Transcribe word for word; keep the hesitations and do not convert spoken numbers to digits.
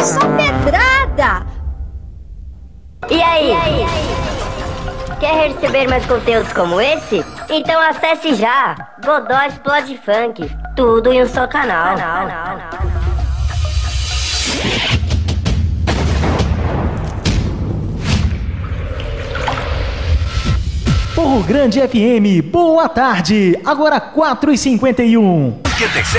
Só pedrada! E aí? E aí? Quer receber mais conteúdos como esse? Então acesse já Godó Explode Funk. Tudo em um só canal. canal, canal, canal. Morro Grande F M, boa tarde, agora quatro e cinquenta e um. Q T C